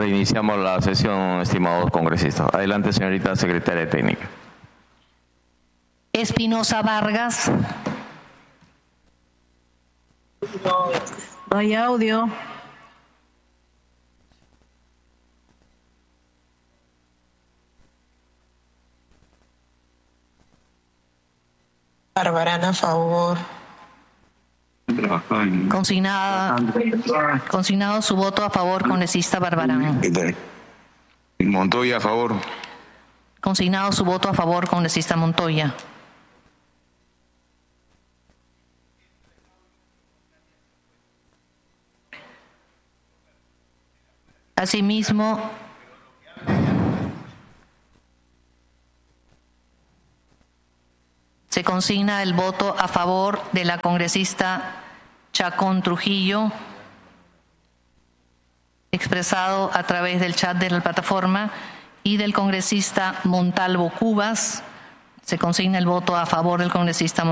Reiniciamos la sesión, estimados congresistas. Adelante, señorita secretaria técnica. Espinosa Vargas. No hay audio. Barbarán a favor. Consignado su voto a favor, congresista Barbarán. Montoya a favor. Consignado su voto a favor, congresista Montoya. Asimismo, se consigna el voto a favor de la congresista Chacón Trujillo, expresado a través del chat de la plataforma, y del congresista Montalvo Cubas. Se consigna el voto a favor del congresista